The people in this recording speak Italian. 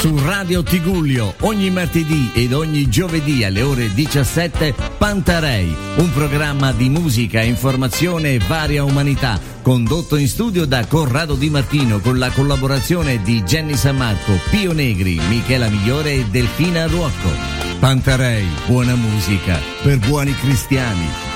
Su Radio Tigullio, ogni martedì ed ogni giovedì alle ore 17, Pantarei, un programma di musica, informazione e varia umanità, condotto in studio da Corrado Di Martino con la collaborazione di Jenny San Marco, Pio Negri, Michela Migliore e Delfina Ruocco. Pantarei, buona musica per buoni cristiani.